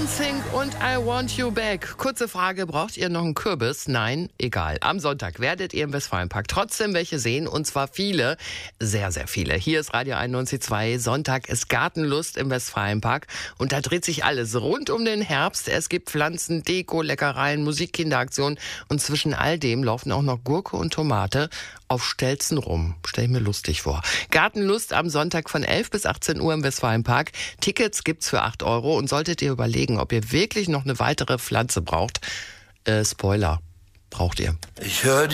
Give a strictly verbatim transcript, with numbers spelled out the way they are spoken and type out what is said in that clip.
NSYNC und I Want You Back. Kurze Frage, braucht ihr noch einen Kürbis? Nein, egal. Am Sonntag werdet ihr im Westfalenpark trotzdem welche sehen, und zwar viele, sehr, sehr viele. Hier ist Radio einundneunzig Komma zwei, Sonntag ist Gartenlust im Westfalenpark und da dreht sich alles rund um den Herbst. Es gibt Pflanzen, Deko, Leckereien, Musik, Kinderaktionen und zwischen all dem laufen auch noch Gurke und Tomate auf Stelzen rum. Stell ich mir lustig vor. Gartenlust am Sonntag von elf bis achtzehn Uhr im Westfalenpark. Tickets gibt's für acht Euro und solltet ihr überlegen, ob ihr wirklich noch eine weitere Pflanze braucht, äh, Spoiler, braucht ihr. Ich höre